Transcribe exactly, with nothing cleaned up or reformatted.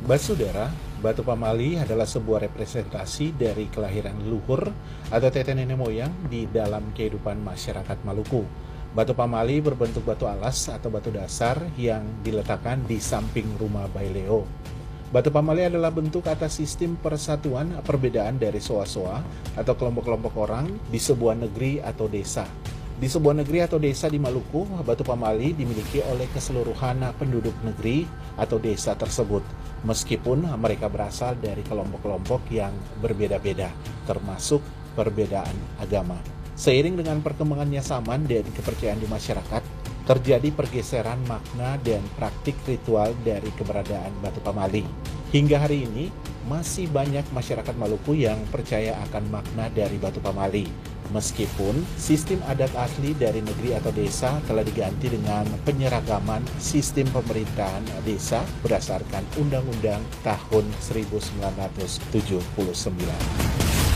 Basudara, Batu Pamali adalah sebuah representasi dari kelahiran leluhur atau tete nenek moyang di dalam kehidupan masyarakat Maluku. Batu Pamali berbentuk batu alas atau batu dasar yang diletakkan di samping rumah Baileo. Batu Pamali adalah bentuk atas sistem persatuan perbedaan dari soa-soa atau kelompok-kelompok orang di sebuah negeri atau desa. Di sebuah negeri atau desa di Maluku, Batu Pamali dimiliki oleh keseluruhan penduduk negeri atau desa tersebut, meskipun mereka berasal dari kelompok-kelompok yang berbeda-beda, termasuk perbedaan agama. Seiring dengan perkembangannya zaman dan kepercayaan di masyarakat, terjadi pergeseran makna dan praktik ritual dari keberadaan Batu Pamali. Hingga hari ini, masih banyak masyarakat Maluku yang percaya akan makna dari Batu Pamali. Meskipun sistem adat asli dari negeri atau desa telah diganti dengan penyeragaman sistem pemerintahan desa berdasarkan Undang-Undang tahun seribu sembilan ratus tujuh puluh sembilan.